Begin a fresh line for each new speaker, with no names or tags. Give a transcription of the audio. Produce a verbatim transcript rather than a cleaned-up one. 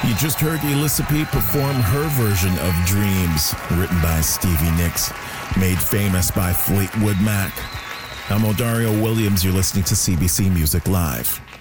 You just heard Elissa P perform her version of Dreams, written by Stevie Nicks, made famous by Fleetwood Mac. I'm Odario Williams. You're listening to C B C Music Live.